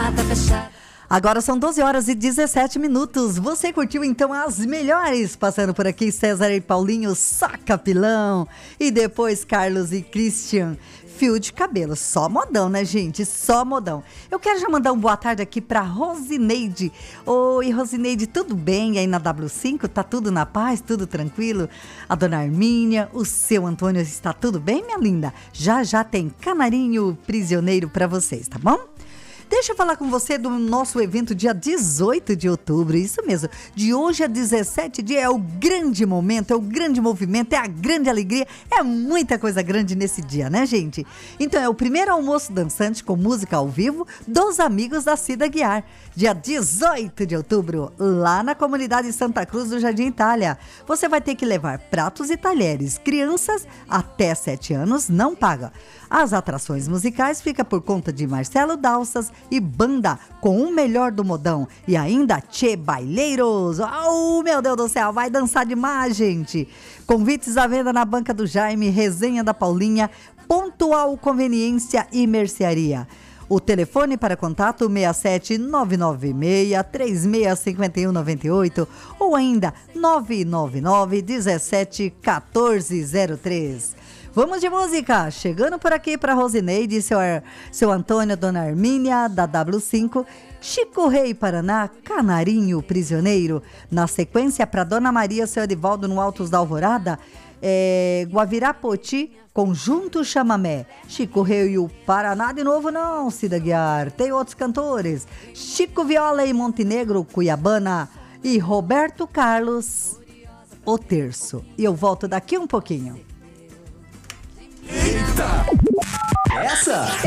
Agora são 12 horas e 17 minutos. Você curtiu então as melhores? Passando por aqui César e Paulinho, Saca Pilão. E depois Carlos e Christian, Fio de Cabelo. Só modão, né, gente? Só modão. Eu quero já mandar uma boa tarde aqui pra Rosineide. Oi, Rosineide, tudo bem aí na W5? Tá tudo na paz? Tudo tranquilo? A dona Armínia, o seu Antônio, está tudo bem, minha linda? Já tem Canarinho Prisioneiro pra vocês, tá bom? Deixa eu falar com você do nosso evento dia 18 de outubro, isso mesmo. De hoje a 17 dias é o grande momento, é o grande movimento, é a grande alegria, é muita coisa grande nesse dia, né, gente? Então é o primeiro almoço dançante com música ao vivo dos amigos da Cida Guiar. Dia 18 de outubro, lá na comunidade Santa Cruz do Jardim Itália. Você vai ter que levar pratos e talheres. Crianças até 7 anos não pagam. As atrações musicais ficam por conta de Marcelo Dalças e banda com o melhor do modão. E ainda Tchê Baileiros. Oh, meu Deus do céu, vai dançar demais, gente. Convites à venda na Banca do Jaime, Resenha da Paulinha, Pontual Conveniência e Mercearia. O telefone para contato 67-996-365198 ou ainda 999-17-1403. Vamos de música, chegando por aqui para Rosineide, seu Antônio, dona Armínia, da W5, Chico Rei Paraná, Canarinho Prisioneiro. Na sequência, para dona Maria, seu Edivaldo, no Altos da Alvorada, Guavirá Poti, Conjunto Chamamé. Chico Rei e o Paraná de novo não, Cida Guiar. Tem outros cantores, Chico Viola e Montenegro, Cuiabana e Roberto Carlos, O Terço. E eu volto daqui um pouquinho. Eita! Essa